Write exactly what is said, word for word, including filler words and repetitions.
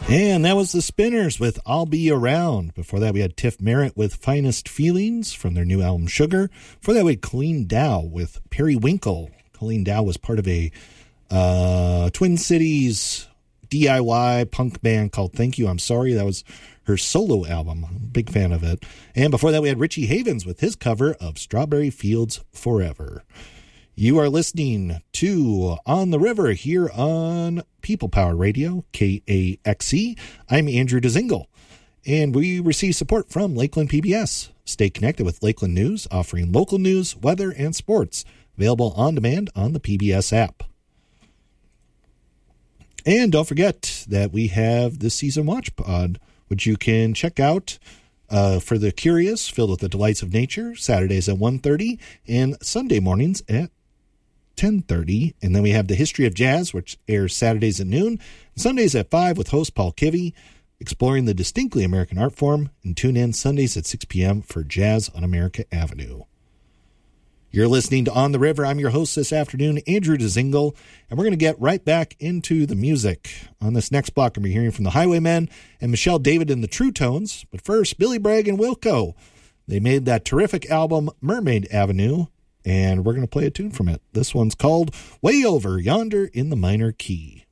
And that was the Spinners with I'll Be Around. Before that, we had Tiff Merritt with Finest Feelings from their new album Sugar. Before that, we had Colleen Dow with Periwinkle. Colleen Dow was part of a uh, Twin Cities D I Y punk band called Thank You, I'm Sorry. That was her solo album. Big fan of it. And before that, we had Richie Havens with his cover of Strawberry Fields Forever. You are listening to On the River here on People Power Radio, K A X E. I'm Andrew DeZingle, and we receive support from Lakeland P B S. Stay connected with Lakeland News, offering local news, weather, and sports, available on demand on the P B S app. And don't forget that we have the Season Watch Pod, which you can check out uh, for the curious, filled with the delights of nature, Saturdays at one thirty and Sunday mornings at ten thirty. And then we have the History of Jazz, which airs Saturdays at noon, and Sundays at five with host Paul Kivy, exploring the distinctly American art form, and tune in Sundays at six p.m. for Jazz on America Avenue. You're listening to On the River. I'm your host this afternoon, Andrew DeZingle, and we're going to get right back into the music. On this next block, I'm going to be hearing from the Highwaymen and Michelle David and the True Tones. But first, Billy Bragg and Wilco. They made that terrific album, Mermaid Avenue, and we're going to play a tune from it. This one's called Way Over Yonder in the Minor Key.